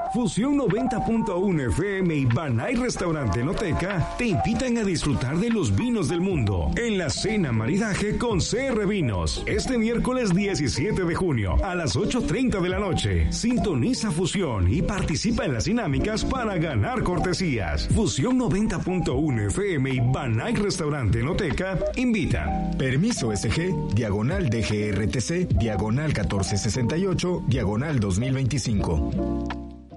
Fusión 90.1 FM y Banay Restaurante Enoteca te invitan a disfrutar de los vinos del mundo en la cena maridaje con CR Vinos. Este miércoles 17 de junio a las 8:30 de la noche. Sintoniza Fusión y participa en las dinámicas para ganar cortesías. Fusión 90.1 FM y Banay Restaurante Enoteca invitan. Permiso SG, /DGRTC, /1468, /2025.